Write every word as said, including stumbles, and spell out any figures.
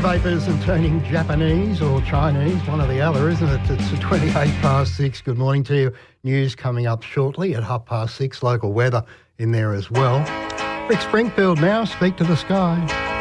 vapours and turning Japanese or Chinese, one or the other, isn't it? It's twenty-eight past six. Good morning to you. News coming up shortly at half past six. Local weather in there as well. Rick Springfield now, Speak to the Sky.